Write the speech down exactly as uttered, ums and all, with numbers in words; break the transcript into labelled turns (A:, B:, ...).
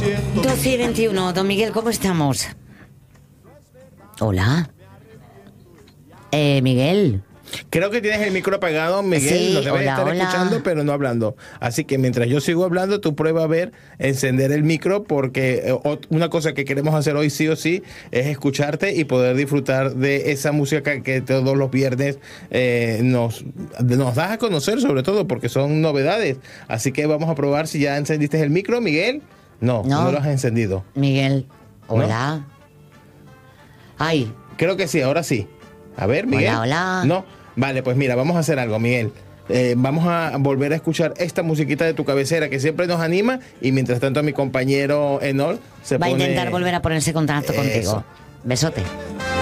A: doce y veintiuno. Don Miguel, ¿cómo estamos? Hola. Eh, Miguel.
B: Creo que tienes el micro apagado, Miguel.
A: Sí,
B: lo debes
A: hola,
B: estar
A: hola.
B: escuchando, pero no hablando. Así que mientras yo sigo hablando, tú prueba a ver, encender el micro, porque eh, ot- una cosa que queremos hacer hoy sí o sí es escucharte y poder disfrutar de esa música que todos los viernes eh, nos, nos das a conocer, sobre todo porque son novedades. Así que vamos a probar si ya encendiste el micro, Miguel. No, no,
A: No.
B: lo has encendido.
A: Miguel. Hola. Ay,
B: Creo que sí, ahora sí. A ver, Miguel.
A: Hola, hola.
B: No. Vale, pues mira, vamos a hacer algo, Miguel. Eh, vamos a volver a escuchar esta musiquita de tu cabecera que siempre nos anima, y mientras tanto mi compañero Enol se
A: va a
B: pone...
A: intentar volver a ponerse en contacto
B: Eso.
A: contigo. Besote.